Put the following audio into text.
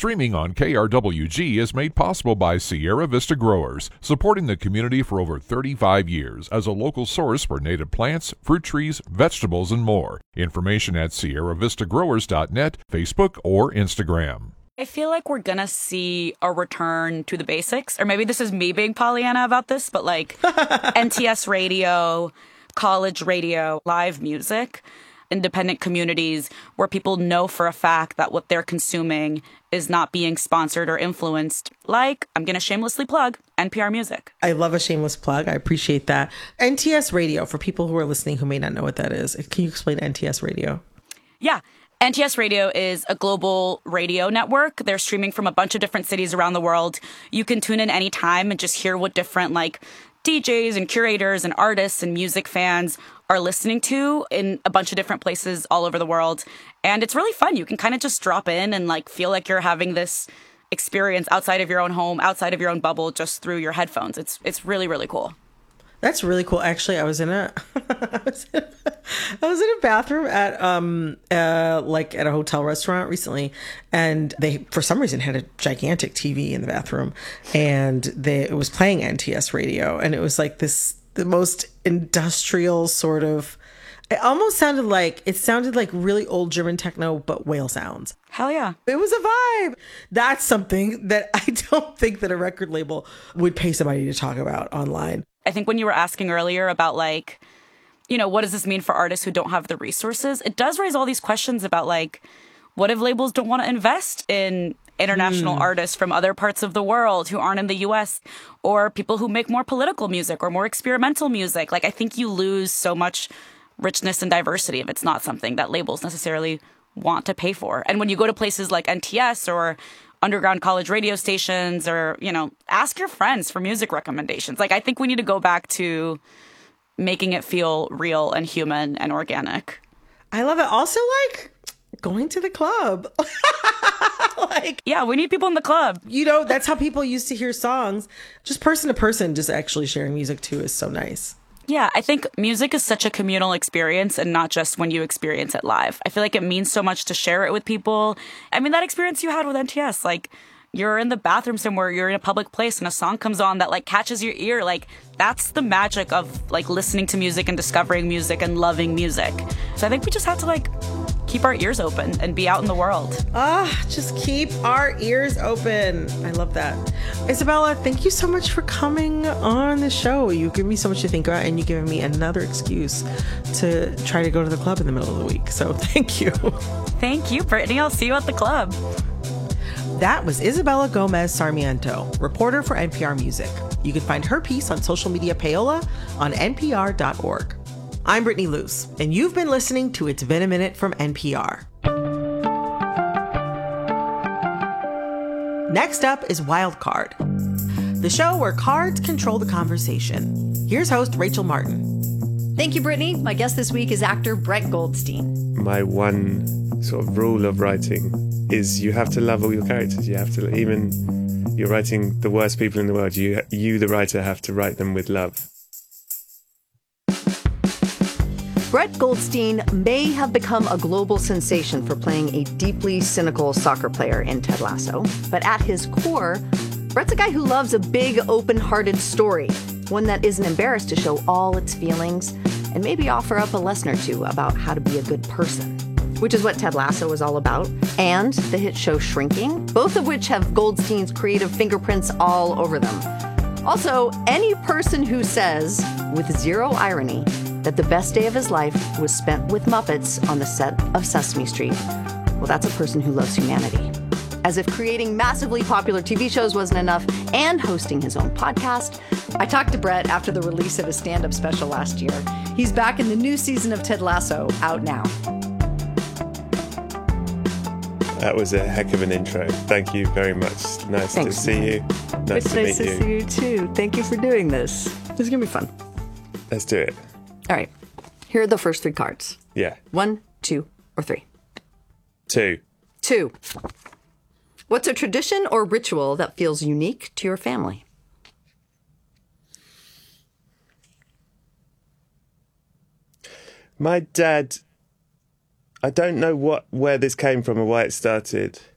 Streaming on KRWG is made possible by Sierra Vista Growers, supporting the community for over 35 years as a local source for native plants, fruit trees, vegetables, and more. Information at sierravistagrowers.net, Facebook, or Instagram. I feel like we're gonna see a return to the basics, or maybe this is me being Pollyanna about this, but like NTS radio, college radio, live music, independent communities where people know for a fact that what they're consuming is not being sponsored or influenced. Like, I'm going to shamelessly plug NPR Music. I love a shameless plug. I appreciate that. NTS Radio, for people who are listening who may not know what that is, can you explain NTS Radio? Yeah. NTS Radio is a global radio network. They're streaming from a bunch of different cities around the world. You can tune in anytime and just hear what different DJs and curators and artists and music fans are listening to in a bunch of different places all over the world. And it's really fun. You can kind of just drop in and feel like you're having this experience outside of your own home, outside of your own bubble, just through your headphones. It's really, really cool. That's really cool. Actually, I was in a bathroom at at a hotel restaurant recently, and they for some reason had a gigantic TV in the bathroom, and it was playing NTS radio, and it was the most industrial sort of. It almost sounded like really old German techno, but whale sounds. Hell yeah. It was a vibe. That's something that I don't think that a record label would pay somebody to talk about online. I think when you were asking earlier about what does this mean for artists who don't have the resources? It does raise all these questions about what if labels don't want to invest in international artists from other parts of the world who aren't in the US, or people who make more political music or more experimental music? I think you lose so much richness and diversity if it's not something that labels necessarily want to pay for. And when you go to places like NTS or underground college radio stations, or, ask your friends for music recommendations. I think we need to go back to making it feel real and human and organic. I love it. Also, going to the club. Yeah, we need people in the club. That's how people used to hear songs. Just person to person, just actually sharing music too is so nice. Yeah, I think music is such a communal experience, and not just when you experience it live. I feel like it means so much to share it with people. I mean, that experience you had with NTS, you're in the bathroom somewhere, you're in a public place, and a song comes on that catches your ear. That's the magic of listening to music and discovering music and loving music. So I think we just have to keep our ears open and be out in the world. Just keep our ears open. I love that. Isabella, thank you so much for coming on the show. You give me so much to think about, and you've given me another excuse to try to go to the club in the middle of the week. So thank you. Thank you, Brittany. I'll see you at the club. That was Isabella Gomez Sarmiento, reporter for NPR Music. You can find her piece on social media payola on npr.org. I'm Brittany Luce, and you've been listening to It's Been a Minute from NPR. Next up is Wild Card, the show where cards control the conversation. Here's host Rachel Martin. Thank you, Brittany. My guest this week is actor Brett Goldstein. My one sort of rule of writing is you have to love all your characters. You have to, even you're writing the worst people in the world, you the writer, have to write them with love. Brett Goldstein may have become a global sensation for playing a deeply cynical soccer player in Ted Lasso, but at his core, Brett's a guy who loves a big, open-hearted story, one that isn't embarrassed to show all its feelings and maybe offer up a lesson or two about how to be a good person, which is what Ted Lasso is all about, and the hit show Shrinking, both of which have Goldstein's creative fingerprints all over them. Also, any person who says, with zero irony, that the best day of his life was spent with Muppets on the set of Sesame Street, well, that's a person who loves humanity. As if creating massively popular TV shows wasn't enough, and hosting his own podcast, I talked to Brett after the release of his stand-up special last year. He's back in the new season of Ted Lasso, out now. That was a heck of an intro. Thank you very much. Nice to see you. It's nice to see you too. Thank you for doing this. This is going to be fun. Let's do it. All right. Here are the first three cards. Yeah. 1, 2, or 3. 2. 2. What's a tradition or ritual that feels unique to your family? My dad, I don't know where this came from or why it started,